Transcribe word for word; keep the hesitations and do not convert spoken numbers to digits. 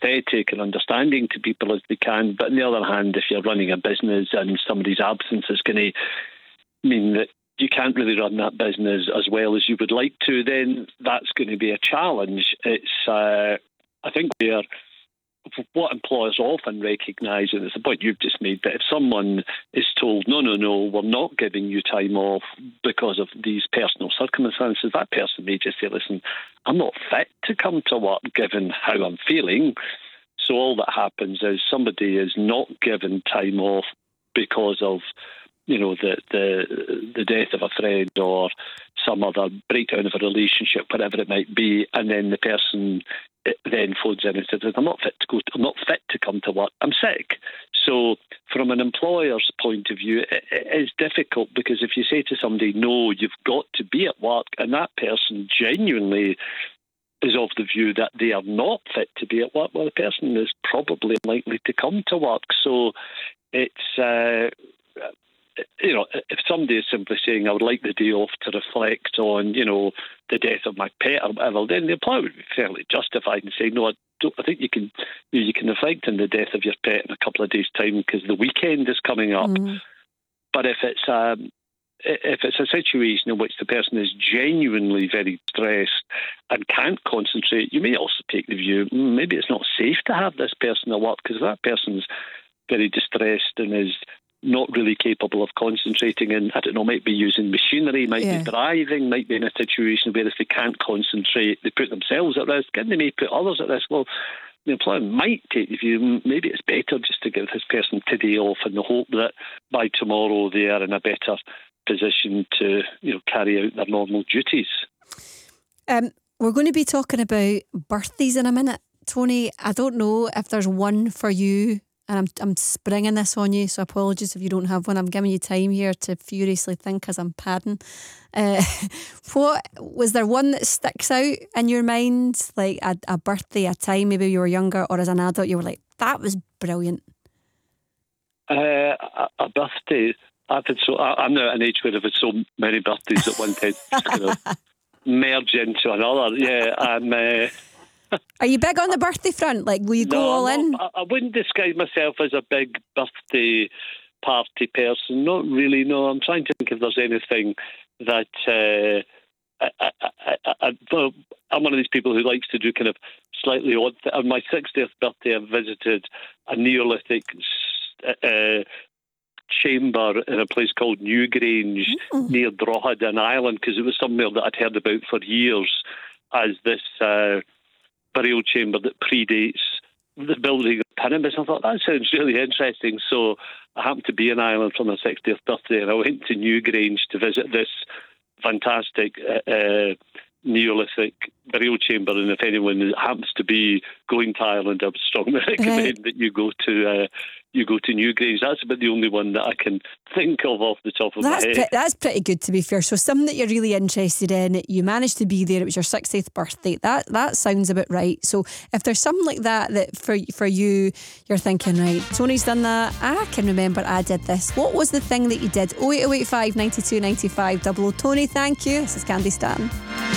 empathetic and understanding to people as they can. But on the other hand, if you're running a business and somebody's absence is going to mean that you can't really run that business as well as you would like to, then that's going to be a challenge. It's, uh, I think, where what employers often recognise, and it's the point you've just made, that if someone is told, no, no, no, we're not giving you time off because of these personal circumstances, that person may just say, listen, I'm not fit to come to work given how I'm feeling. So all that happens is somebody is not given time off because of, you know, the the the death of a friend or some other breakdown of a relationship, whatever it might be, and then the person then phones in and says, I'm not fit to go, I'm not fit to come to work, I'm sick. So from an employer's point of view, it, it's difficult, because if you say to somebody, no, you've got to be at work, and that person genuinely is of the view that they are not fit to be at work, well, the person is probably unlikely to come to work. So it's, uh, you know, if somebody is simply saying, I would like the day off to reflect on, you know, the death of my pet or whatever, then the employer would be fairly justified in saying, no, I, don't, I think you can you, know, you can reflect on the death of your pet in a couple of days' time because the weekend is coming up. Mm. But if it's um, if it's a situation in which the person is genuinely very stressed and can't concentrate, you may also take the view, mm, maybe it's not safe to have this person at work because that person's very distressed and is not really capable of concentrating, and I don't know, might be using machinery, might yeah. be driving, might be in a situation where if they can't concentrate, they put themselves at risk and they may put others at risk. Well, the employer might take the view, maybe it's better just to give this person today off in the hope that by tomorrow they are in a better position to, you know, carry out their normal duties. Um, we're going to be talking about birthdays in a minute. Tony, I don't know if there's one for you, and I'm I'm springing this on you, so apologies if you don't have one. I'm giving you time here to furiously think as I'm padding. Uh, what was there one that sticks out in your mind, like a, a birthday, a time maybe you were younger, or as an adult you were like, that was brilliant? Uh, a, a birthday. I've had so I, I'm now at an age where I've had so many birthdays at one time, just kind of merge into another. Yeah, I'm. Uh, Are you big on the birthday front? Like, will you go no, all not, in? I, I wouldn't describe myself as a big birthday party person. Not really, no. I'm trying to think if there's anything that... Uh, I, I, I, I, well, I'm one of these people who likes to do kind of slightly odd... Th- on my sixtieth birthday, I visited a Neolithic uh, chamber in a place called Newgrange mm. near Drogheda in Ireland, because it was somewhere that I'd heard about for years as this... Uh, burial chamber that predates the building of pyramids. I thought that sounds really interesting. So I happened to be in Ireland for my sixtieth birthday, and I went to Newgrange to visit this fantastic uh, uh, Neolithic burial chamber. And if anyone happens to be going to Ireland, I would strongly recommend right. that you go to uh, you go to Newgrange. That's about the only one that I can think of off the top of that's my head. Pre- that's pretty good, to be fair. So something that you're really interested in, you managed to be there, it was your sixtieth birthday. That that sounds about right. So if there's something like that that for for you, you're thinking, right, Tony's done that, I can remember I did this. What was the thing that you did? oh eight oh eight five, nine two nine five, double oh. Tony, thank you. This is Candy Stanton.